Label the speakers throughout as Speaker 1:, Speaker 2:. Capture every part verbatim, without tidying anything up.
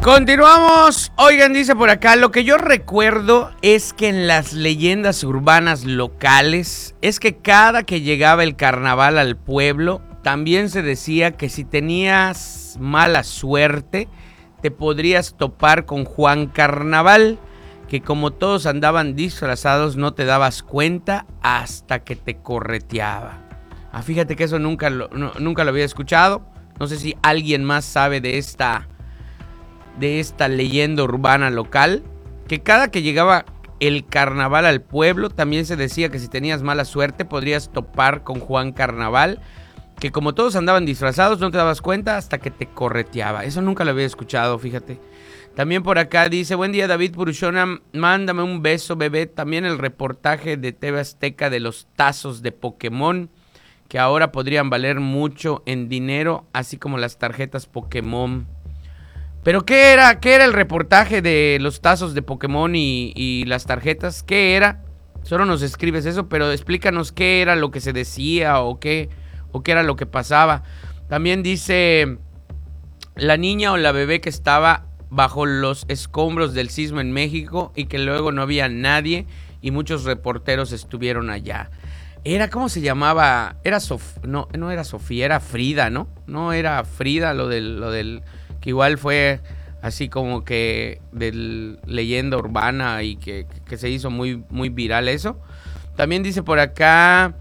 Speaker 1: Continuamos. Oigan, dice por acá, lo que yo recuerdo es que en las leyendas urbanas locales es que cada que llegaba el carnaval al pueblo, también se decía que si tenías mala suerte, te podrías topar con Juan Carnaval, que como todos andaban disfrazados no te dabas cuenta hasta que te correteaba. Ah, fíjate que eso nunca lo, no, nunca lo había escuchado. No sé si alguien más sabe de esta... de esta leyenda urbana local, que cada que llegaba el carnaval al pueblo, también se decía que si tenías mala suerte podrías topar con Juan Carnaval, que como todos andaban disfrazados no te dabas cuenta hasta que te correteaba. Eso nunca lo había escuchado, fíjate. También por acá dice, buen día David Purushona, mándame un beso bebé. También el reportaje de T V Azteca de los tazos de Pokémon, que ahora podrían valer mucho en dinero, así como las tarjetas Pokémon. ¿Pero qué era? ¿Qué era el reportaje de los tazos de Pokémon y, y las tarjetas? ¿Qué era? Solo nos escribes eso, pero explícanos qué era lo que se decía o qué, o qué era lo que pasaba. También dice, la niña o la bebé que estaba bajo los escombros del sismo en México y que luego no había nadie y muchos reporteros estuvieron allá. Era, ¿cómo se llamaba? Era Sof... No, no era Sofía, era Frida, ¿no? No era Frida lo del... Lo del que igual fue así como que de leyenda urbana y que, que se hizo muy, muy viral eso. También dice por acá,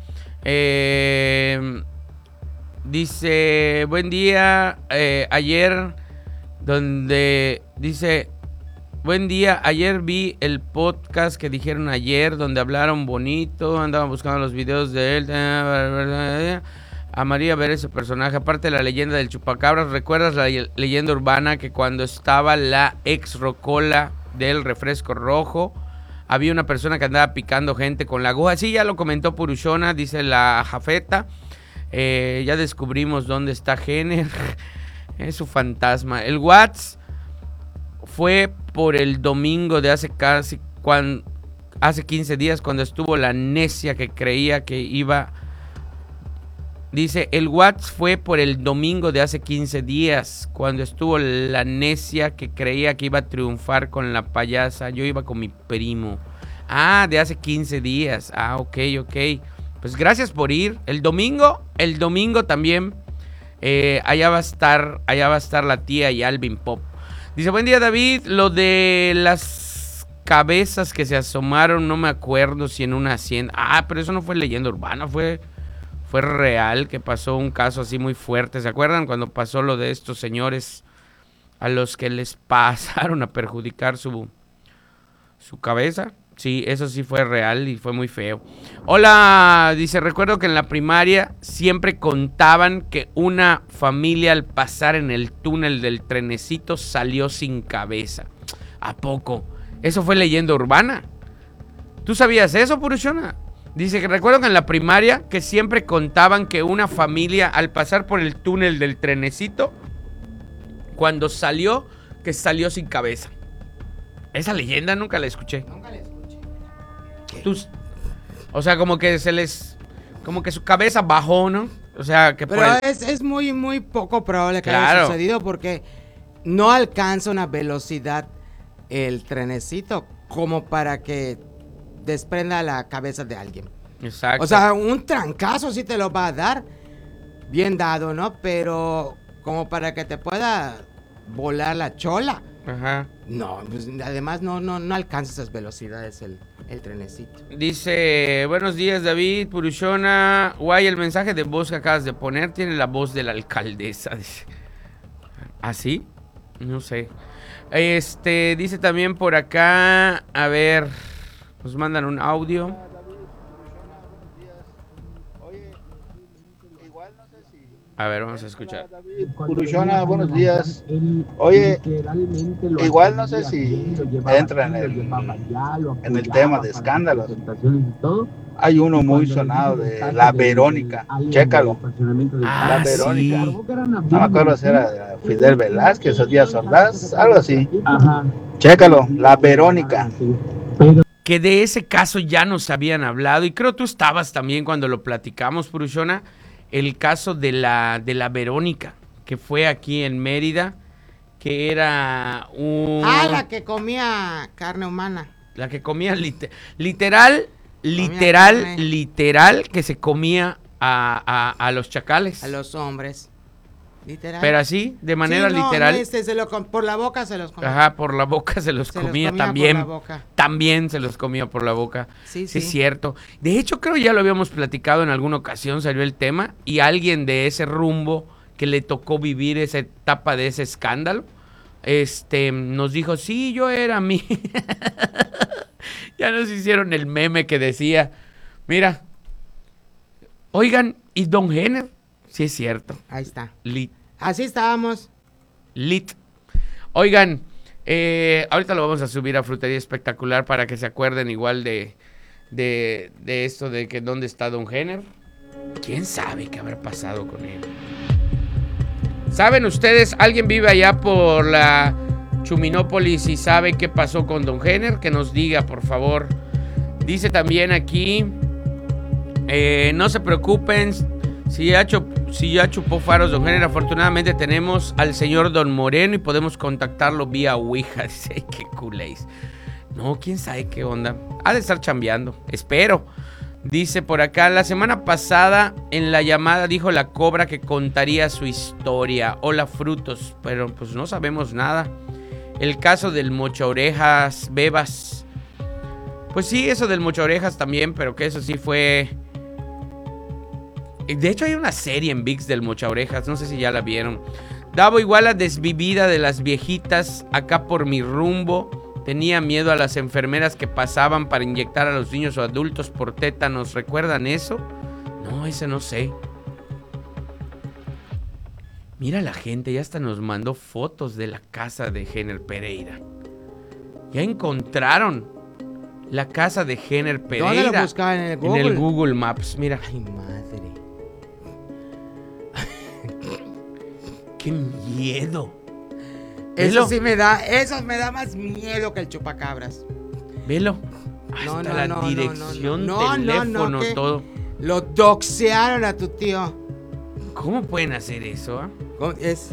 Speaker 1: eh, dice, buen día, eh, ayer, donde dice, buen día, ayer vi el podcast que dijeron ayer, donde hablaron bonito, andaban buscando los videos de él, a María ver ese personaje, aparte de la leyenda del chupacabras. ¿Recuerdas la leyenda urbana que cuando estaba la ex rocola del refresco rojo, había una persona que andaba picando gente con la aguja? Sí, ya lo comentó Purushona, dice la Jafeta. Eh, ya descubrimos dónde está Jenner. Es su fantasma. El Watts fue por el domingo de hace casi cuando, hace quince días, cuando estuvo la necia que creía que iba... Dice, el Watts fue por el domingo de hace quince días, cuando estuvo la necia que creía que iba a triunfar con la payasa. Yo iba con mi primo. Ah, de hace quince días. Ah, ok, ok. Pues gracias por ir. El domingo, el domingo también, eh, allá va a estar, allá va a estar la tía y Alvin Pop. Dice, buen día David, lo de las cabezas que se asomaron, no me acuerdo si en una hacienda. Ah, pero eso no fue leyenda urbana, fue... Fue real que pasó un caso así muy fuerte. ¿Se acuerdan cuando pasó lo de estos señores a los que les pasaron a perjudicar su, su cabeza? Sí, eso sí fue real y fue muy feo. Hola, dice, recuerdo que en la primaria siempre contaban que una familia al pasar en el túnel del trenecito salió sin cabeza. ¿A poco? ¿Eso fue leyenda urbana? ¿Tú sabías eso, Purushona? Dice que recuerdo que en la primaria que siempre contaban que una familia al pasar por el túnel del trenecito, cuando salió, que salió sin cabeza. Esa leyenda nunca la escuché.
Speaker 2: Nunca la escuché.
Speaker 1: Tú, o sea, como que se les... Como que su cabeza bajó, ¿no? O sea, que
Speaker 2: Pero
Speaker 1: por el...
Speaker 2: es, es muy, muy poco probable que
Speaker 1: Claro.
Speaker 2: haya sucedido porque no alcanza una velocidad el trenecito como para que desprenda la cabeza de alguien.
Speaker 1: Exacto.
Speaker 2: O sea, un trancazo sí te lo va a dar, bien dado, ¿no? Pero como para que te pueda volar la chola.
Speaker 1: Ajá.
Speaker 2: No, pues, además no, no, no alcanza esas velocidades el, el trenecito.
Speaker 1: Dice, buenos días David, Purushona. Guay, el mensaje de voz que acabas de poner tiene la voz de la alcaldesa. Dice. ¿Ah, sí? No sé. Este, dice también por acá, a ver, nos mandan un audio. A ver, vamos a escuchar.
Speaker 3: Purushona, buenos días. Oye, igual no sé si entra en el, en el tema de escándalos. Hay uno muy sonado de La Verónica. Chécalo.
Speaker 1: Ah,
Speaker 3: La Verónica.
Speaker 1: sí.
Speaker 3: No me acuerdo si era Fidel Velázquez o Díaz Ordaz, algo así. Chécalo, La Verónica.
Speaker 1: Que de ese caso ya nos habían hablado y creo tú estabas también cuando lo platicamos, Purushona. El caso de la, de la Verónica, que fue aquí en Mérida que era un...
Speaker 2: Ah, la que comía carne humana.
Speaker 1: La que comía liter, literal, literal,
Speaker 2: carne.
Speaker 1: literal, que se comía a, a, a los chacales.
Speaker 2: A los hombres. Literal.
Speaker 1: Pero así, de manera
Speaker 2: Sí, no,
Speaker 1: literal.
Speaker 2: Este se lo com- por la boca se los comía.
Speaker 1: Ajá, por la boca se los
Speaker 2: Se
Speaker 1: comía,
Speaker 2: los comía
Speaker 1: también.
Speaker 2: por la boca.
Speaker 1: También se los comía por la boca.
Speaker 2: Sí,
Speaker 1: Sí,
Speaker 2: sí.
Speaker 1: es cierto. De hecho, creo ya lo habíamos platicado en alguna ocasión, salió el tema, y alguien de ese rumbo que le tocó vivir esa etapa de ese escándalo, este, nos dijo, sí, yo era a mí. Ya nos hicieron el meme que decía, mira, oigan, ¿y Don Henner? Sí es cierto.
Speaker 2: Ahí está.
Speaker 1: Lit.
Speaker 2: Así estábamos.
Speaker 1: Lit. Oigan, eh, ahorita lo vamos a subir a Frutería Espectacular para que se acuerden igual de, de, de esto de que dónde está Don Henner. ¿Quién sabe qué habrá pasado con él? ¿Saben ustedes, alguien vive allá por la Chuminópolis y sabe qué pasó con Don Henner? Que nos diga, por favor. Dice también aquí, eh, no se preocupen, si ya, chup, si ya chupó faros Don Henner, afortunadamente tenemos al señor Don Moreno y podemos contactarlo vía Ouija. Dice, ay, qué culéis. No, quién sabe qué onda. Ha de estar chambeando, espero. Dice por acá, la semana pasada en la llamada dijo la cobra que contaría su historia. Hola frutos, pero pues no sabemos nada. El caso del mocha orejas bebas. Pues sí, eso del mocha orejas también, pero que eso sí fue... De hecho hay una serie en ViX del mocha orejas, no sé si ya la vieron. Davo igual a desvivida de las viejitas acá por mi rumbo. Tenía miedo a las enfermeras que pasaban para inyectar a los niños o adultos por tétanos. ¿Recuerdan eso? No, ese no sé. Mira la gente, ya hasta nos mandó fotos de la casa de Henner Pereira. Ya encontraron la casa de Henner Pereira.
Speaker 2: ¿Dónde lo buscaban? En el Google.
Speaker 1: En el Google Maps, mira.
Speaker 2: Ay, madre.
Speaker 1: ¡Qué miedo!
Speaker 2: Eso
Speaker 1: Velo.
Speaker 2: sí me da, eso me da más miedo que el chupacabras.
Speaker 1: Velo.
Speaker 2: No,
Speaker 1: Hasta
Speaker 2: no,
Speaker 1: la
Speaker 2: no,
Speaker 1: dirección,
Speaker 2: no, no, no,
Speaker 1: teléfono,
Speaker 2: no, ¿qué?
Speaker 1: todo.
Speaker 2: Lo doxearon a tu tío.
Speaker 1: ¿Cómo pueden hacer eso? ¿Eh?
Speaker 2: ¿Cómo? Es...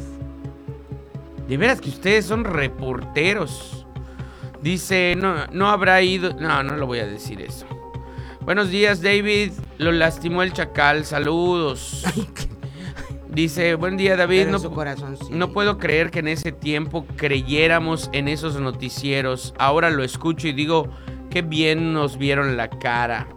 Speaker 1: De veras que ustedes son reporteros. Dice, no, no habrá ido... No, no lo voy a decir eso. Buenos días, David. Lo lastimó el chacal. Saludos. Dice, buen día, David.
Speaker 2: Pero en
Speaker 1: No,
Speaker 2: su corazón, sí.
Speaker 1: no puedo creer que en ese tiempo creyéramos en esos noticieros. Ahora lo escucho y digo, qué bien nos vieron la cara.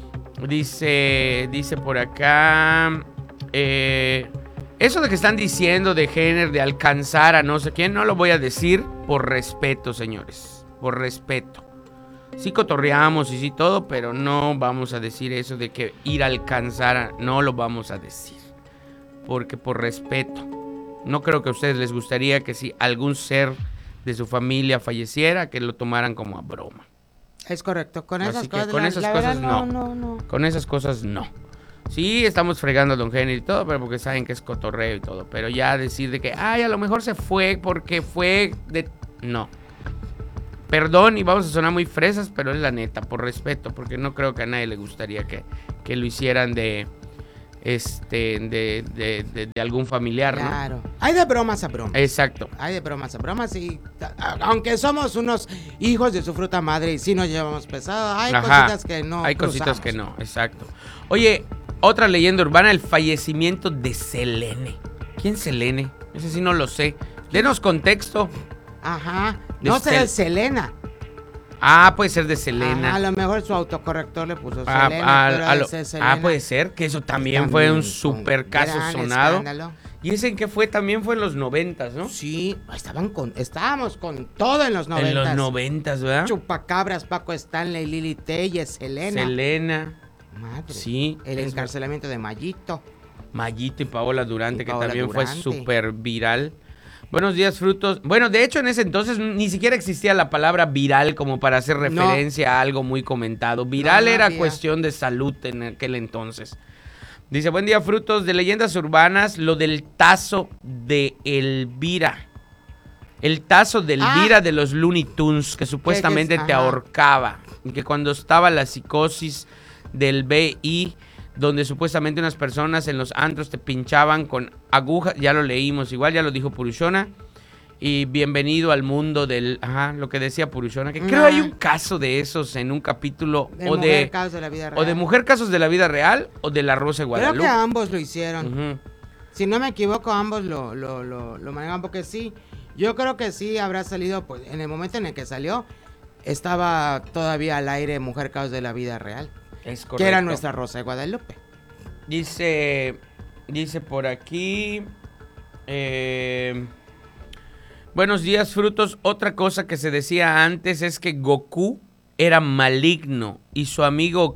Speaker 1: Dice, dice por acá... Eh, eso de que están diciendo de Henner, de alcanzar a no sé quién, no lo voy a decir por respeto, señores. Por respeto. Sí cotorreamos y sí todo, pero no vamos a decir eso de que ir a alcanzar a... No lo vamos a decir. Porque por respeto. No creo que a ustedes les gustaría que si algún ser de su familia falleciera, que lo tomaran como a broma.
Speaker 2: Es correcto. Con
Speaker 1: Así
Speaker 2: esas
Speaker 1: que
Speaker 2: cosas,
Speaker 1: con
Speaker 2: la-
Speaker 1: esas
Speaker 2: la
Speaker 1: cosas
Speaker 2: verdad,
Speaker 1: no.
Speaker 2: no, no, no.
Speaker 1: Con esas cosas no. Sí, estamos fregando a Don Henry y todo, pero porque saben que es cotorreo y todo. Pero ya decir de que, ay, a lo mejor se fue porque fue de... No. Perdón y vamos a sonar muy fresas, pero es la neta, por respeto, porque no creo que a nadie le gustaría que, que lo hicieran de... Este, de, de, de, de algún familiar, ¿no?
Speaker 2: Claro. Hay de bromas a bromas.
Speaker 1: Exacto.
Speaker 2: Hay de bromas a bromas y a- aunque somos unos hijos de su fruta madre y sí nos llevamos pesado, hay
Speaker 1: Ajá.
Speaker 2: cositas que no
Speaker 1: Hay cositas
Speaker 2: cruzamos.
Speaker 1: que no, exacto. Oye, otra leyenda urbana, el fallecimiento de Selene. ¿Quién es Selene? Ese sí no lo sé. Denos contexto.
Speaker 2: Ajá.
Speaker 1: De
Speaker 2: No será
Speaker 1: Sel-
Speaker 2: el Selena.
Speaker 1: Ah, puede ser de Selena.
Speaker 2: Ajá, a lo mejor su autocorrector le puso
Speaker 1: Ah,
Speaker 2: Selena,
Speaker 1: ah,
Speaker 2: pero
Speaker 1: a lo-
Speaker 2: ese Selena.
Speaker 1: ah, puede ser, que eso también,
Speaker 2: También
Speaker 1: fue un
Speaker 2: con
Speaker 1: super caso
Speaker 2: gran
Speaker 1: sonado.
Speaker 2: escándalo.
Speaker 1: Y ese en que fue también fue en los noventas, ¿no?
Speaker 2: Sí, estaban con, estábamos con todo en los
Speaker 1: En
Speaker 2: noventas.
Speaker 1: los noventas, ¿verdad?
Speaker 2: Chupacabras, Paco Stanley, Lili Telles, Selena.
Speaker 1: Selena,
Speaker 2: Madre.
Speaker 1: sí.
Speaker 2: El
Speaker 1: es-
Speaker 2: encarcelamiento de Mayito.
Speaker 1: Mayito y Paola Durante,
Speaker 2: Y
Speaker 1: que
Speaker 2: Paola
Speaker 1: también
Speaker 2: Durante.
Speaker 1: fue súper viral. Buenos días, frutos. Bueno, de hecho, en ese entonces ni siquiera existía la palabra viral como para hacer referencia a algo muy comentado. Viral
Speaker 2: No, no
Speaker 1: era
Speaker 2: había.
Speaker 1: cuestión de salud en aquel entonces. Dice, buen día, frutos. De leyendas urbanas, lo del tazo de Elvira. El tazo de Elvira
Speaker 2: Ah.
Speaker 1: de los Looney Tunes, que supuestamente te
Speaker 2: ajá.
Speaker 1: ahorcaba. Y que cuando estaba la psicosis del B I, donde supuestamente unas personas en los antros te pinchaban con agujas, ya lo leímos igual, ya lo dijo Purushona. Y bienvenido al mundo del, ajá, lo que decía Purushona, que creo hay un caso de esos en un capítulo
Speaker 2: De
Speaker 1: o
Speaker 2: Mujer
Speaker 1: de
Speaker 2: Casos de la Vida Real.
Speaker 1: o de Mujer Casos de la Vida Real o de La Rosa de Guadalupe.
Speaker 2: Creo que ambos lo hicieron.
Speaker 1: Uh-huh.
Speaker 2: Si no me equivoco, ambos lo, lo, lo, lo manejan porque sí. Yo creo que sí habrá salido, pues en el momento en el que salió, estaba todavía al aire Mujer Casos de la Vida Real.
Speaker 1: Es correcto.
Speaker 2: Que era nuestra Rosa de Guadalupe.
Speaker 1: Dice, dice por aquí, eh, buenos días, frutos. Otra cosa que se decía antes es que Goku era maligno y su amigo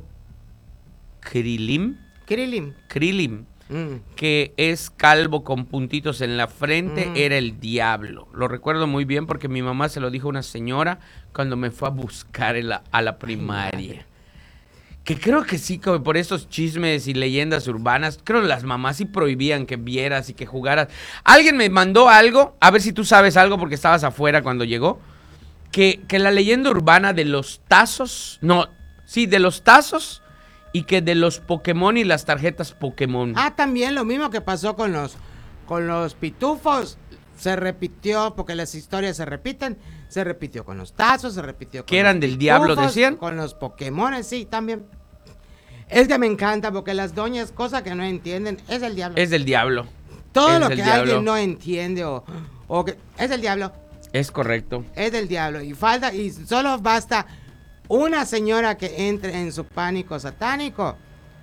Speaker 1: Krillin,
Speaker 2: Krillin.
Speaker 1: Krillin,
Speaker 2: Mm.
Speaker 1: que es calvo con puntitos en la frente,
Speaker 2: Mm.
Speaker 1: era el diablo. Lo recuerdo muy bien porque mi mamá se lo dijo a una señora cuando me fue a buscar en la- a la primaria. Que creo que sí, como por esos chismes y leyendas urbanas, creo que las mamás sí prohibían que vieras y que jugaras. Alguien me mandó algo, a ver si tú sabes algo porque estabas afuera cuando llegó, que, que la leyenda urbana de los tazos, no, sí, de los tazos y que de los Pokémon y las tarjetas Pokémon.
Speaker 2: Ah, también lo mismo que pasó con los, con los pitufos. Se repitió, porque las historias se repiten. Se repitió con los tazos, se repitió con
Speaker 1: ¿Que eran
Speaker 2: los
Speaker 1: del diablo,
Speaker 2: pitufos,
Speaker 1: decían?
Speaker 2: Con los Pokémon, sí, también. Es que me encanta porque las doñas, cosa que no entienden, es el diablo.
Speaker 1: Es del diablo.
Speaker 2: Todo
Speaker 1: es
Speaker 2: lo
Speaker 1: del
Speaker 2: que
Speaker 1: diablo.
Speaker 2: alguien no entiende o, o que es el diablo,
Speaker 1: Es correcto.
Speaker 2: es del diablo. Y falta, y solo basta una señora que entre en su pánico satánico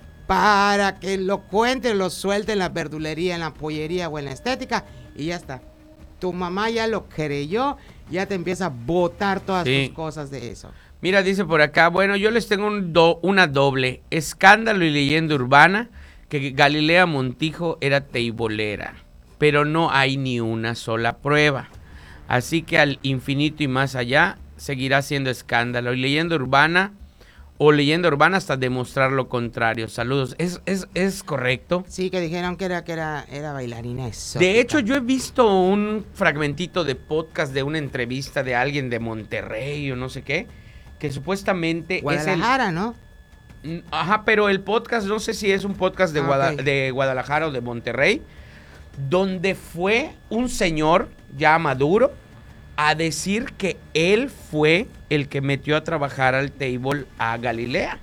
Speaker 2: para que lo cuente, lo suelte en la verdulería, en la pollería o en la estética y ya está. Tu mamá ya lo creyó, ya te empieza a botar todas
Speaker 1: Sí.
Speaker 2: tus cosas de eso.
Speaker 1: Mira, dice por acá, bueno, yo les tengo un do- una doble. Escándalo y leyenda urbana que Galilea Montijo era teibolera, pero no hay ni una sola prueba. Así que al infinito y más allá seguirá siendo escándalo y leyenda urbana o leyenda urbana hasta demostrar lo contrario. Saludos. Es, es, es correcto.
Speaker 2: Sí, que dijeron que era, que era, era bailarina exótica.
Speaker 1: De hecho, yo he visto un fragmentito de podcast de una entrevista de alguien de Monterrey o no sé qué, que supuestamente
Speaker 2: Guadalajara, ¿no?
Speaker 1: es el... Ajá, pero el podcast, no sé si es un podcast de,
Speaker 2: Ah,
Speaker 1: Guada-
Speaker 2: ok.
Speaker 1: de Guadalajara o de Monterrey, donde fue un señor ya maduro a decir que él fue el que metió a trabajar al table a Galilea.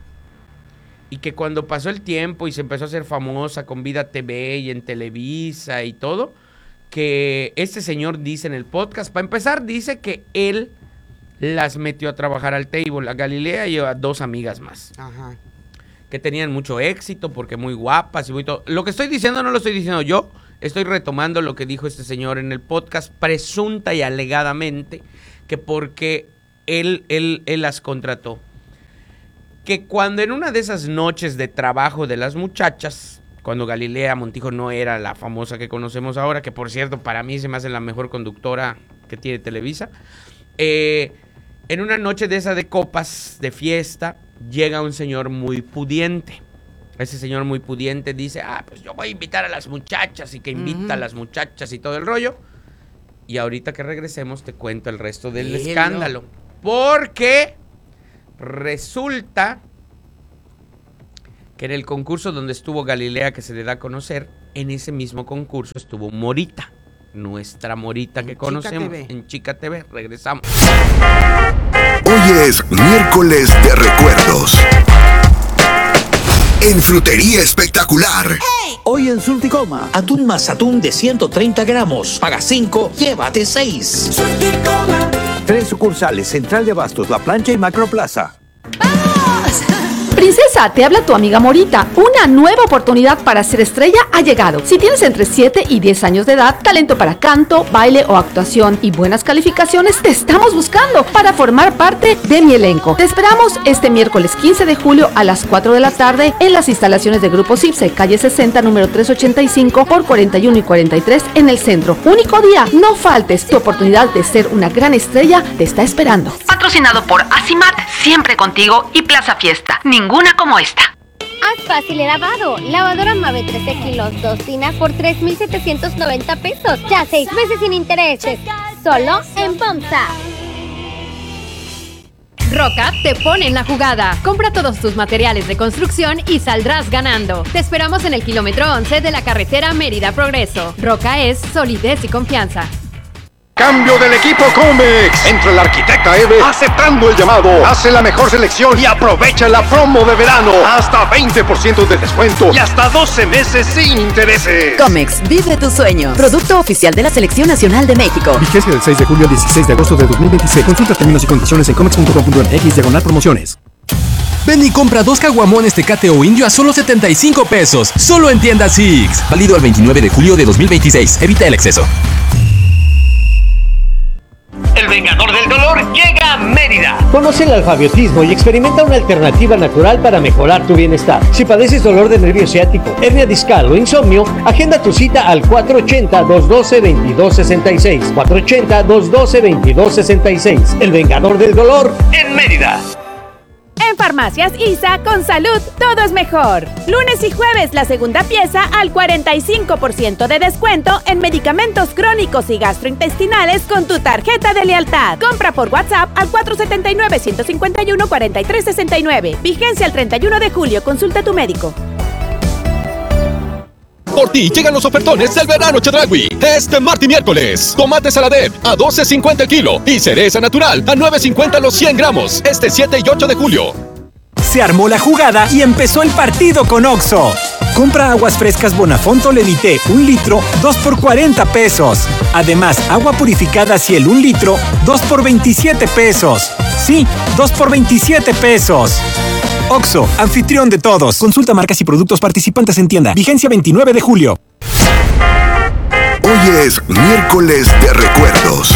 Speaker 1: Y que cuando pasó el tiempo y se empezó a hacer famosa con Vida T V y en Televisa y todo, que este señor dice en el podcast, para empezar, dice que él las metió a trabajar al table, a Galilea y a dos amigas más,
Speaker 2: Ajá.
Speaker 1: que tenían mucho éxito porque muy guapas y muy todo. Lo que estoy diciendo no lo estoy diciendo yo, estoy retomando lo que dijo este señor en el podcast, presunta y alegadamente, que porque él, él, él las contrató. Que cuando en una de esas noches de trabajo de las muchachas, cuando Galilea Montijo no era la famosa que conocemos ahora, que por cierto para mí se me hace la mejor conductora que tiene Televisa, eh, en una noche de esa de copas, de fiesta, llega un señor muy pudiente. Ese señor muy pudiente dice, ah, pues yo voy a invitar a las muchachas y que invita
Speaker 2: Ujú.
Speaker 1: a las muchachas y todo el rollo. Y ahorita que regresemos te cuento el resto del
Speaker 2: Dilo.
Speaker 1: escándalo. Porque resulta que en el concurso donde estuvo Galilea, que se le da a conocer, en ese mismo concurso estuvo Morita, nuestra Morita que
Speaker 2: En
Speaker 1: conocemos
Speaker 2: Chica T V.
Speaker 1: en Chica T V. Regresamos.
Speaker 4: Hoy es miércoles de recuerdos. En Frutería Espectacular.
Speaker 5: Hoy en Surticoma, atún más atún de ciento treinta gramos. Paga cinco, llévate seis. Tres sucursales, Central de Abastos, La Plancha y Macroplaza.
Speaker 6: Princesa, te habla tu amiga Morita. Una nueva oportunidad para ser estrella ha llegado. Si tienes entre siete y diez años de edad, talento para canto, baile o actuación y buenas calificaciones, te estamos buscando para formar parte de mi elenco. Te esperamos este miércoles quince de julio a las cuatro de la tarde en las instalaciones de Grupo Cipse, calle sesenta, número trescientos ochenta y cinco por cuarenta y uno y cuarenta y tres en el centro. Único día, no faltes. Tu oportunidad de ser una gran estrella te está esperando. Patrocinado por Asimat, siempre contigo, y Plaza Fiesta. Ninguna como esta.
Speaker 7: Haz fácil el lavado. Lavadora Mave trece kilos, dos tinas por tres mil setecientos noventa pesos. Ya seis meses sin intereses. Solo en Pomsa.
Speaker 8: Roca te pone en la jugada. Compra todos tus materiales de construcción y saldrás ganando. Te esperamos en el kilómetro once de la carretera Mérida Progreso. Roca es solidez y confianza.
Speaker 9: Cambio del equipo Comex. Entra el arquitecta Eve aceptando el llamado. Hace la mejor selección y aprovecha la promo de verano. Hasta veinte por ciento de descuento y hasta doce meses sin intereses.
Speaker 10: Comex, vive tus sueños. Producto oficial de la Selección Nacional de México.
Speaker 11: Vigencia del seis de julio al dieciséis de agosto de dos mil veintiséis. Consulta términos y condiciones en comex punto com punto m x diagonal promociones.
Speaker 12: Ven y compra dos caguamones Tecate o Indio a solo setenta y cinco pesos. Solo en tiendas Six. Válido al veintinueve de julio de dos mil veintiséis. Evita el exceso.
Speaker 13: El Vengador del Dolor llega a Mérida.
Speaker 14: Conoce el alfabetismo y experimenta una alternativa natural para mejorar tu bienestar. Si padeces dolor de nervio ciático, hernia discal o insomnio, agenda tu cita al cuatro ochenta, dos doce, veintidós sesenta y seis. cuatro ochenta, dos doce, veintidós sesenta y seis. El Vengador del Dolor
Speaker 13: en Mérida.
Speaker 15: En Farmacias I S A, con salud, todo es mejor. Lunes y jueves, la segunda pieza al cuarenta y cinco por ciento de descuento en medicamentos crónicos y gastrointestinales con tu tarjeta de lealtad. Compra por WhatsApp al cuatro setenta y nueve, ciento cincuenta y uno, cuarenta y tres sesenta y nueve. Vigencia el treinta y uno de julio. Consulta a tu médico.
Speaker 12: Por ti llegan los ofertones del verano Chedraui. Este martes y miércoles. Tomate Saladep a doce cincuenta el kilo y cereza natural a nueve cincuenta los cien gramos. Este siete y ocho de julio.
Speaker 16: Se armó la jugada y empezó el partido con Oxxo. Compra aguas frescas Bonafonto Levité, un litro, dos por cuarenta pesos. Además, agua purificada Ciel, un litro, dos por veintisiete pesos. Sí, dos por veintisiete pesos. Oxxo, anfitrión de todos. Consulta marcas y productos participantes en tienda. Vigencia veintinueve de julio.
Speaker 4: Hoy es miércoles de recuerdos.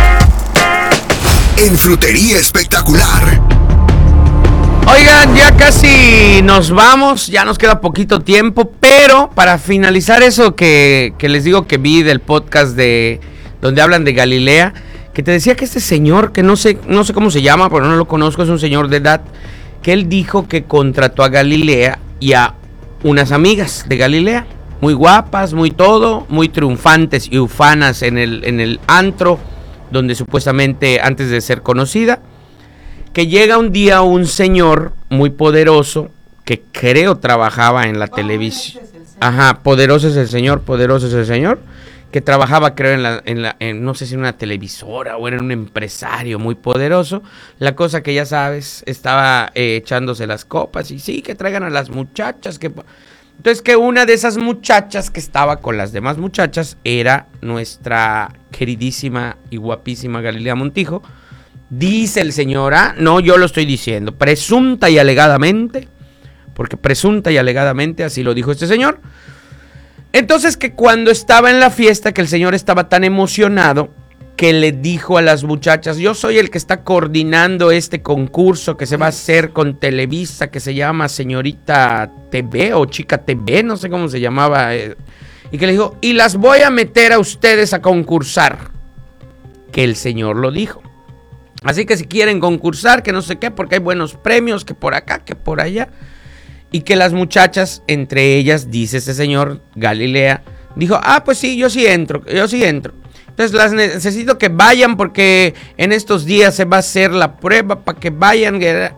Speaker 4: En Frutería Espectacular.
Speaker 1: Oigan, ya casi nos vamos, ya nos queda poquito tiempo, pero para finalizar eso que, que les digo que vi del podcast de donde hablan de Galilea, que te decía que este señor, que no sé, no sé cómo se llama, pero no lo conozco, es un señor de edad, que él dijo que contrató a Galilea y a unas amigas de Galilea, muy guapas, muy todo, muy triunfantes y ufanas en el, en el antro, donde supuestamente antes de ser conocida, que llega un día un señor muy poderoso, que creo trabajaba en la televisión. Ajá, poderoso es el señor, poderoso es el señor, que trabajaba creo en la, en la en, no sé si en una televisora o era un empresario muy poderoso. La cosa que ya sabes, estaba eh, echándose las copas y sí, que traigan a las muchachas. que Entonces que una de esas muchachas que estaba con las demás muchachas era nuestra queridísima y guapísima Galilea Montijo. Dice el señor, ah, no, yo lo estoy diciendo, presunta y alegadamente, porque presunta y alegadamente así lo dijo este señor. Entonces que cuando estaba en la fiesta, que el señor estaba tan emocionado, que le dijo a las muchachas, yo soy el que está coordinando este concurso que se va a hacer con Televisa, que se llama Señorita T V o Chica T V, no sé cómo se llamaba, eh, y que le dijo, y las voy a meter a ustedes a concursar, que el señor lo dijo. Así que si quieren concursar, que no sé qué, porque hay buenos premios, que por acá, que por allá. Y que las muchachas, entre ellas, dice ese señor, Galilea, dijo, ah, pues sí, yo sí entro, yo sí entro. Entonces las necesito que vayan porque en estos días se va a hacer la prueba para que vayan.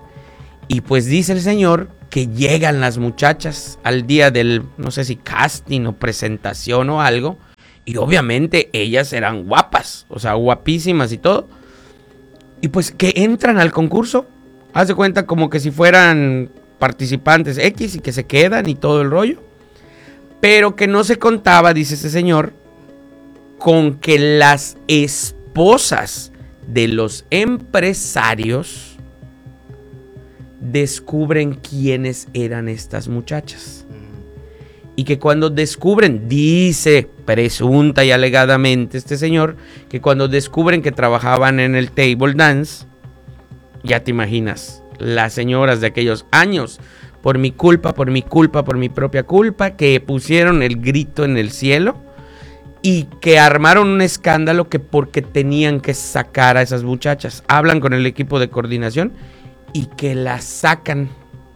Speaker 1: Y pues dice el señor que llegan las muchachas al día del, no sé si casting o presentación o algo. Y obviamente ellas eran guapas, o sea, guapísimas y todo. Y pues que entran al concurso, haz de cuenta como que si fueran participantes X y que se quedan y todo el rollo. Pero que no se contaba, dice ese señor, con que las esposas de los empresarios descubren quiénes eran estas muchachas. Y que cuando descubren, dice presunta y alegadamente este señor, que cuando descubren que trabajaban en el table dance, ya te imaginas, las señoras de aquellos años, por mi culpa, por mi culpa, por mi propia culpa, que pusieron el grito en el cielo y que armaron un escándalo que porque tenían que sacar a esas muchachas. Hablan con el equipo de coordinación y que las sacan.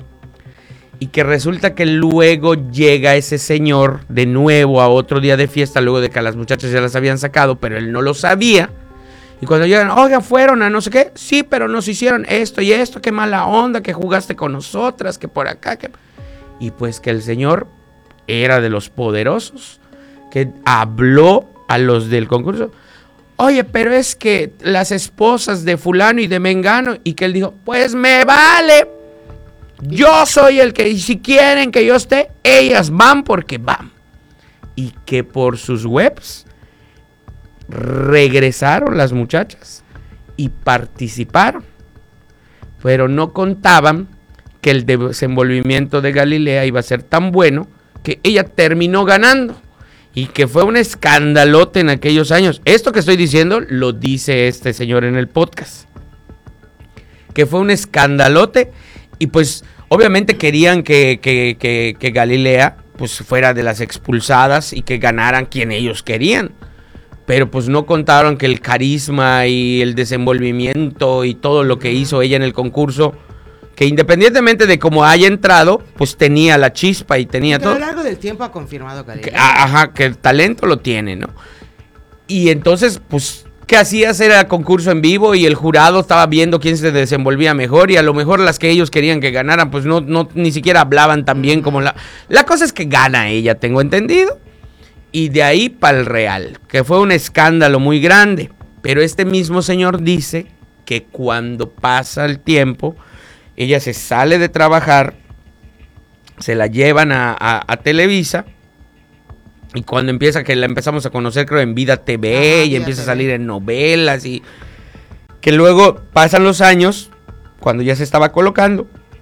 Speaker 1: Y que resulta que luego llega ese señor de nuevo a otro día de fiesta, luego de que a las muchachas ya las habían sacado, pero él no lo sabía. Y cuando llegan, oiga, fueron a no sé qué, sí, pero nos hicieron esto y esto, qué mala onda, que jugaste con nosotras, que por acá, que... Y pues que el señor era de los poderosos, que habló a los del concurso. oye, pero es que las esposas de fulano y de mengano, y que él dijo, pues me vale, yo soy el que, y si quieren que yo esté, ellas van porque van. Y que por sus webs regresaron las muchachas y participaron, pero no contaban que el desenvolvimiento de Galilea iba a ser tan bueno que ella terminó ganando y que fue un escandalote en aquellos años. Esto que estoy diciendo lo dice este señor en el podcast, que fue un escandalote y pues obviamente querían que, que, que, que Galilea pues fuera de las expulsadas y que ganaran quien ellos querían. Pero pues no contaron que el carisma y el desenvolvimiento y todo lo que hizo ella en el concurso, que independientemente de cómo haya entrado, pues tenía la chispa y tenía
Speaker 2: que
Speaker 1: todo.
Speaker 2: A lo largo del tiempo ha confirmado Galilea.
Speaker 1: Que, ajá, que el talento lo tiene, ¿no? Y entonces, pues, ¿qué hacías? Era concurso en vivo y el jurado estaba viendo quién se desenvolvía mejor y a lo mejor las que ellos querían que ganaran, pues no, no ni siquiera hablaban tan bien como la... La cosa es que gana ella, tengo entendido. Y de ahí para el Real, que fue un escándalo muy grande. Pero este mismo señor dice que cuando pasa el tiempo, ella se sale de trabajar, se la llevan a, a, a Televisa, y cuando empieza, que la empezamos a conocer, creo, en Vida T V, Ajá, y empieza T V. A salir en novelas, y que luego pasan los años, cuando ya se estaba colocando,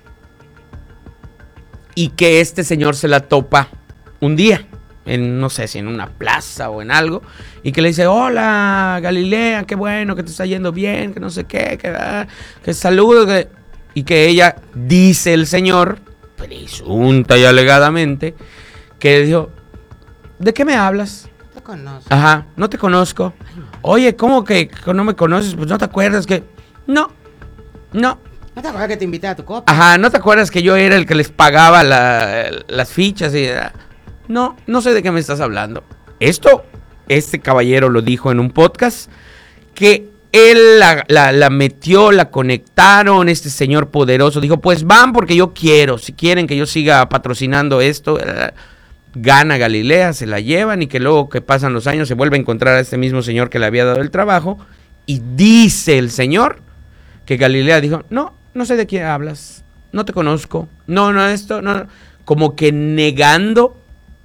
Speaker 1: y que este señor se la topa un día, en no sé si en una plaza o en algo, y que le dice, hola Galilea, qué bueno que te está yendo bien, que no sé qué, que, ah, que saludos, que... y que ella, dice el señor, presunta y alegadamente, que dijo, ¿de qué me hablas?
Speaker 2: No te conozco.
Speaker 1: Ajá, no te conozco. Oye, ¿cómo que no me conoces? Pues no te acuerdas que... No, no.
Speaker 2: ¿No te acuerdas que te invité a tu copa?
Speaker 1: Ajá, ¿no te acuerdas que yo era el que les pagaba la, las fichas? Y, no, no sé de qué me estás hablando. Esto, este caballero lo dijo en un podcast, que él la, la, la metió, la conectaron, este señor poderoso dijo, pues van porque yo quiero, si quieren que yo siga patrocinando esto, gana Galilea, se la llevan y que luego que pasan los años se vuelve a encontrar a este mismo señor que le había dado el trabajo y dice el señor que Galilea dijo, no, no sé de quién hablas, no te conozco, no, no, esto, no, no, como que negando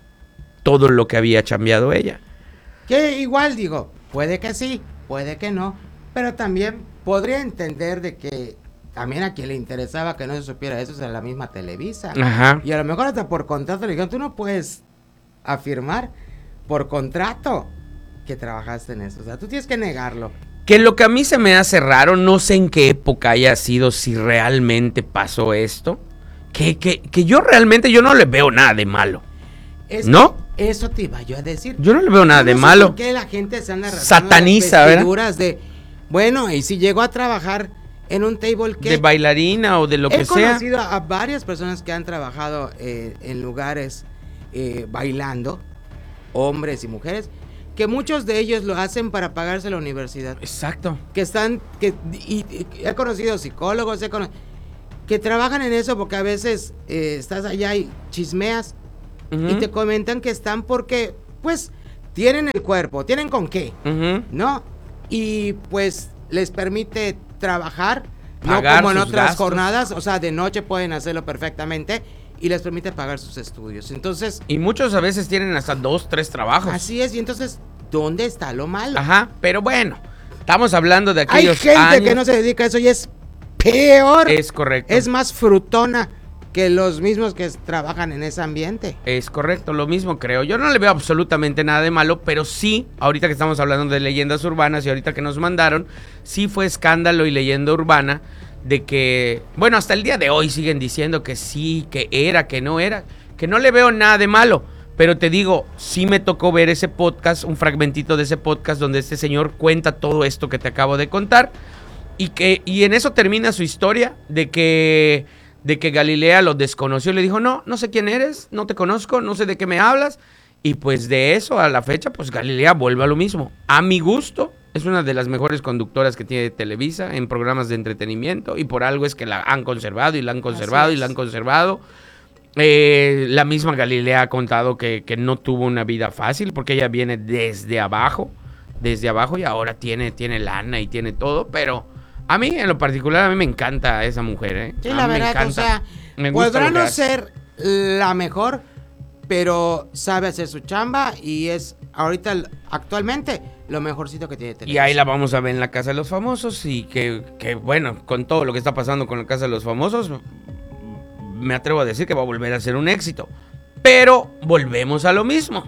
Speaker 1: todo lo que había chambeado ella.
Speaker 2: Que igual digo, puede que sí, puede que no, pero también podría entender de que también a quien le interesaba que no se supiera eso era la misma Televisa.
Speaker 1: Ajá.
Speaker 2: Y a lo mejor hasta por contrato le dijeron, tú no puedes afirmar por contrato que trabajaste en eso. O sea, tú tienes que negarlo.
Speaker 1: Que lo que a mí se me hace raro, no sé en qué época haya sido, si realmente pasó esto, que, que, que yo realmente yo no le veo nada de malo.
Speaker 2: Es
Speaker 1: ¿No?
Speaker 2: Eso te iba yo a decir.
Speaker 1: Yo no le veo nada
Speaker 2: no
Speaker 1: de
Speaker 2: sé
Speaker 1: malo.
Speaker 2: ¿Por qué la gente se anda
Speaker 1: sataniza, ¿verdad?
Speaker 2: De, bueno, y si llegó a trabajar en un table que...
Speaker 1: De bailarina o de lo que sea.
Speaker 2: He conocido a varias personas que han trabajado eh, en lugares eh, bailando, hombres y mujeres, que muchos de ellos lo hacen para pagarse la universidad.
Speaker 1: Exacto.
Speaker 2: Que están... que y, y, he conocido psicólogos, he conocido, que trabajan en eso porque a veces eh, estás allá y chismeas. Uh-huh. Y te comentan que están porque, pues, tienen el cuerpo, tienen con qué, uh-huh. ¿no? Y, pues, les permite trabajar, pagar no como en otras gastos. Jornadas, o sea, de noche pueden hacerlo perfectamente y les permite pagar sus estudios. Entonces...
Speaker 1: Y muchos a veces tienen hasta dos, tres trabajos.
Speaker 2: Así es, y entonces, ¿dónde está lo malo?
Speaker 1: Ajá, pero bueno, estamos hablando de aquellos
Speaker 2: Hay gente
Speaker 1: años.
Speaker 2: que no se dedica a eso y es peor.
Speaker 1: Es correcto.
Speaker 2: Es más frutona que los mismos que trabajan en ese ambiente.
Speaker 1: Es correcto, lo mismo creo. Yo no le veo absolutamente nada de malo, pero sí, ahorita que estamos hablando de leyendas urbanas y ahorita que nos mandaron, sí fue escándalo y leyenda urbana de que, bueno, hasta el día de hoy siguen diciendo que sí, que era, que no era, que no le veo nada de malo. Pero te digo, sí me tocó ver ese podcast, un fragmentito de ese podcast donde este señor cuenta todo esto que te acabo de contar y que y en eso termina su historia de que... de que Galilea lo desconoció, le dijo, no, no sé quién eres, no te conozco, no sé de qué me hablas, y pues de eso a la fecha, pues Galilea vuelve a lo mismo. A mi gusto, es una de las mejores conductoras que tiene Televisa en programas de entretenimiento, y por algo es que la han conservado, y la han conservado, y la han conservado. Eh, la misma Galilea ha contado que, que no tuvo una vida fácil, porque ella viene desde abajo, desde abajo y ahora tiene, tiene lana y tiene todo, pero a mí en lo particular a mí me encanta esa mujer, ¿eh?
Speaker 2: Sí,
Speaker 1: a
Speaker 2: la
Speaker 1: mí
Speaker 2: verdad,
Speaker 1: me encanta.
Speaker 2: o sea,
Speaker 1: Me gusta
Speaker 2: podrá
Speaker 1: lo que
Speaker 2: no
Speaker 1: hace.
Speaker 2: ser la mejor, pero sabe hacer su chamba y es ahorita, actualmente, lo mejorcito que tiene Televisa.
Speaker 1: Y ahí la vamos a ver en la Casa de los Famosos y que, que, bueno, con todo lo que está pasando con la Casa de los Famosos, me atrevo a decir que va a volver a ser un éxito. Pero volvemos a lo mismo.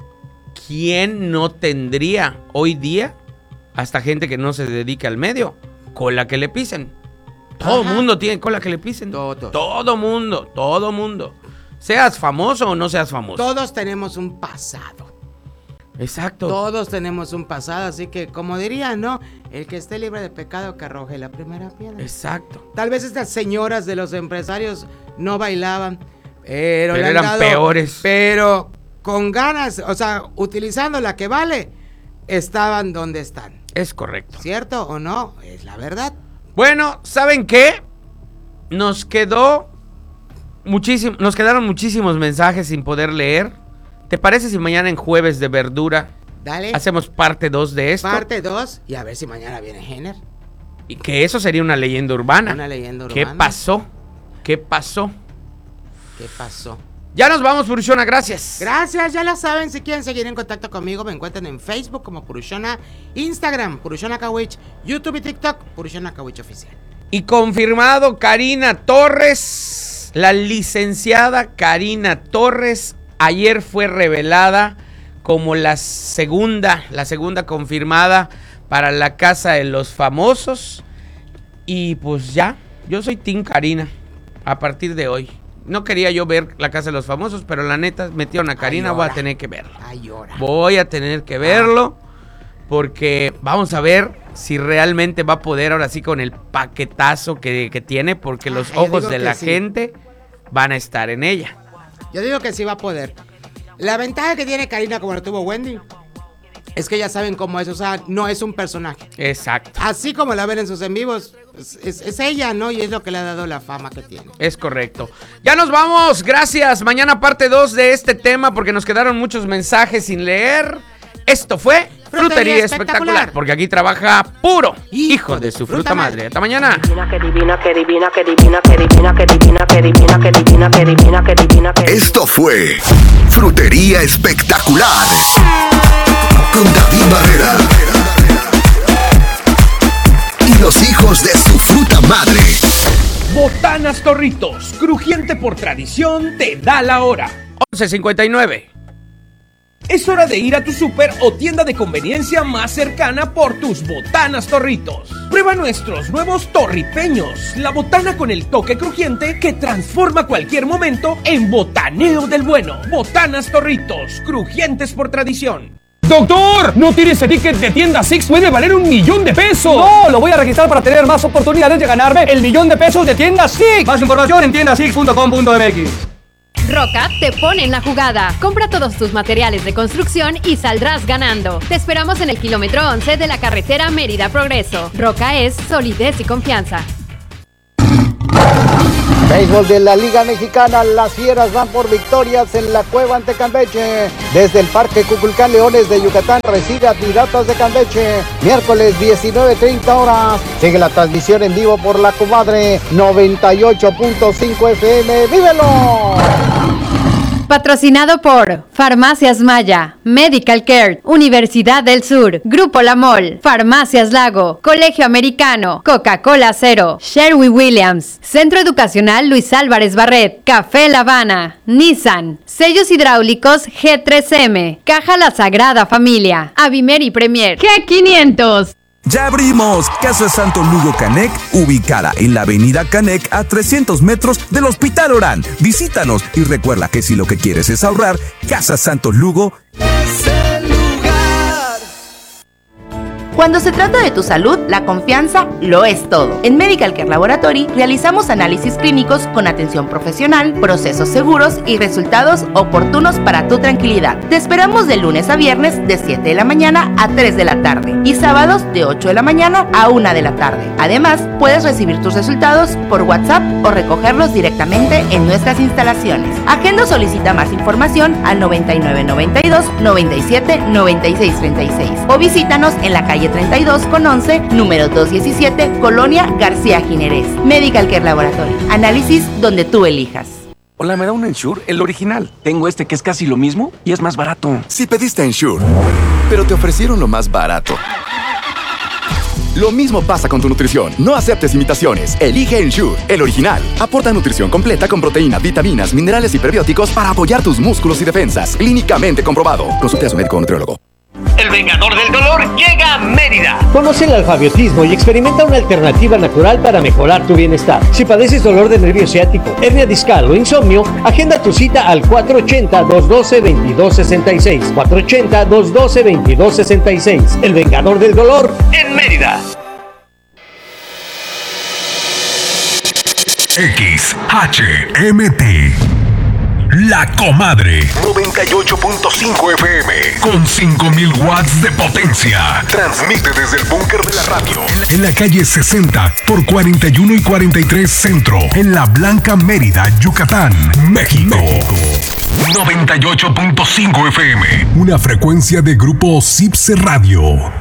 Speaker 1: ¿Quién no tendría hoy día, hasta gente que no se dedica al medio, cola que le pisen? Todo
Speaker 2: Ajá.
Speaker 1: mundo tiene cola que le pisen.
Speaker 2: Todo, todo.
Speaker 1: Todo mundo, todo mundo. Seas famoso o no seas famoso.
Speaker 2: Todos tenemos un pasado.
Speaker 1: Exacto.
Speaker 2: Todos tenemos un pasado, así que como dirían, ¿no? El que esté libre de pecado que arroje la primera piedra.
Speaker 1: Exacto.
Speaker 2: Tal vez estas señoras de los empresarios no bailaban, pero,
Speaker 1: Pero
Speaker 2: le han
Speaker 1: eran
Speaker 2: dado-
Speaker 1: peores.
Speaker 2: Pero con ganas, o sea, utilizando la que vale, estaban donde están.
Speaker 1: Es correcto.
Speaker 2: ¿Cierto o no? Es la verdad.
Speaker 1: Bueno, ¿saben qué? Nos quedó muchísimo, nos quedaron muchísimos mensajes sin poder leer. ¿Te parece si mañana en Jueves de Verdura
Speaker 2: Dale.
Speaker 1: hacemos parte dos de esto?
Speaker 2: Parte dos y a ver si mañana viene Jenner.
Speaker 1: Y que eso sería una leyenda urbana.
Speaker 2: Una leyenda
Speaker 1: ¿Qué
Speaker 2: urbana.
Speaker 1: pasó? ¿Qué pasó?
Speaker 2: ¿Qué pasó?
Speaker 1: Ya nos vamos, Purushona, gracias.
Speaker 2: Gracias, ya lo saben, si quieren seguir en contacto conmigo, me encuentran en Facebook como Purushona, Instagram, Purushona Kawich, YouTube y TikTok, Purushona Kawich Oficial.
Speaker 1: Y confirmado, Karina Torres, la licenciada Karina Torres, ayer fue revelada como la segunda, la segunda confirmada para la Casa de los Famosos. Y pues ya, yo soy Team Karina a partir de hoy. No quería yo ver la Casa de los Famosos, pero la neta metieron a Karina,
Speaker 2: Ay,
Speaker 1: voy a
Speaker 2: ahora.
Speaker 1: tener que verla.
Speaker 2: Ay, ahora.
Speaker 1: Voy a tener que verlo porque vamos a ver si realmente va a poder ahora sí con el paquetazo que, que tiene, porque los
Speaker 2: Ah, yo
Speaker 1: ojos
Speaker 2: digo
Speaker 1: de
Speaker 2: que
Speaker 1: la
Speaker 2: sí.
Speaker 1: gente van a estar en ella.
Speaker 2: Yo digo que sí va a poder. La ventaja que tiene Karina, como lo tuvo Wendy, es que ya saben cómo es, o sea, no es un personaje.
Speaker 1: Exacto,
Speaker 2: Así como la ven en sus en vivos, es, es- es ella, ¿no? Y es lo que le ha dado la fama que tiene.
Speaker 1: es correcto. Ya nos vamos, gracias. Mañana parte dos de este tema porque nos quedaron muchos mensajes sin leer. Esto fue Frutería,
Speaker 2: Frutería
Speaker 1: Espectacular,
Speaker 2: Espectacular,
Speaker 1: porque aquí trabaja puro hijo de su fruta madre. Hasta mañana.
Speaker 4: Esto fue Frutería Espectacular con David Barrera y los hijos de su fruta madre.
Speaker 12: Botanas Torritos, crujiente por tradición, te da la hora.
Speaker 1: once cincuenta y nueve.
Speaker 12: Es hora de ir a tu súper o tienda de conveniencia más cercana por tus botanas Torritos. Prueba nuestros nuevos torripeños, la botana con el toque crujiente que transforma cualquier momento en botaneo del bueno. Botanas Torritos, crujientes por tradición.
Speaker 17: ¡Doctor! No tire ese ticket de tienda Six, puede valer un millón de pesos.
Speaker 18: No, lo voy a registrar para tener más oportunidades de ganarme el millón de pesos de tienda Six. Más información en tienda six punto com punto m x.
Speaker 8: Roca te pone en la jugada. Compra todos tus materiales de construcción y saldrás ganando. Te esperamos en el kilómetro once de la carretera Mérida Progreso. Roca es solidez y confianza.
Speaker 19: Béisbol de la Liga Mexicana, las Fieras van por victorias en la Cueva ante Campeche. Desde el Parque Cuculcán, Leones de Yucatán recibe a Piratas de Campeche. Miércoles diecinueve treinta horas. Sigue la transmisión en vivo por la Comadre noventa y ocho punto cinco F M. ¡Vívelo!
Speaker 8: Patrocinado por Farmacias Maya, Medical Care, Universidad del Sur, Grupo La Mol, Farmacias Lago, Colegio Americano, Coca-Cola Cero, Sherwin Williams, Centro Educacional Luis Álvarez Barret, Café La Habana, Nissan, Sellos Hidráulicos G tres M, Caja La Sagrada Familia, Avimer y Premier, G quinientos.
Speaker 20: Ya abrimos Casa Santo Lugo Canec, ubicada en la avenida Canec a trescientos metros del Hospital Orán. Visítanos y recuerda que si lo que quieres es ahorrar, Casa Santo Lugo
Speaker 21: es el lugar.
Speaker 10: Cuando se trata de tu salud, la confianza lo es todo. En Medical Care Laboratory realizamos análisis clínicos con atención profesional, procesos seguros y resultados oportunos para tu tranquilidad. Te esperamos de lunes a viernes de siete de la mañana a tres de la tarde y sábados de ocho de la mañana a una de la tarde. Además, puedes recibir tus resultados por WhatsApp o recogerlos directamente en nuestras instalaciones. Agenda o solicita más información al noventa y nueve noventa y dos noventa y siete noventa y seis treinta y seis o visítanos en la calle treinta y dos con once, número doscientos diecisiete, Colonia García Jiménez. Medical Care Laboratory. Análisis donde tú elijas.
Speaker 21: Hola, ¿me da un Ensure? El original. Tengo este que es casi lo mismo y es más barato.
Speaker 22: Si pediste Ensure, pero te ofrecieron lo más barato. Lo mismo pasa con tu nutrición. No aceptes imitaciones. Elige Ensure, el original. Aporta nutrición completa con proteína, vitaminas, minerales y prebióticos para apoyar tus músculos y defensas. Clínicamente comprobado. Consulte a su médico o nutriólogo.
Speaker 13: El Vengador del Dolor llega a Mérida.
Speaker 14: Conoce el alfabetismo y experimenta una alternativa natural para mejorar tu bienestar. Si padeces dolor de nervio ciático, hernia discal o insomnio, agenda tu cita al cuatro ochenta, dos doce, veintidós sesenta y seis. cuatro ochenta, dos doce, veintidós sesenta y seis. El Vengador del Dolor
Speaker 13: en Mérida.
Speaker 4: X H M T La Comadre noventa y ocho punto cinco F M con cinco mil watts de potencia. Transmite desde el búnker de la radio en la calle sesenta por cuarenta y uno y cuarenta y tres Centro, en La Blanca, Mérida, Yucatán, México. México. noventa y ocho punto cinco F M, una frecuencia de Grupo Cipse Radio.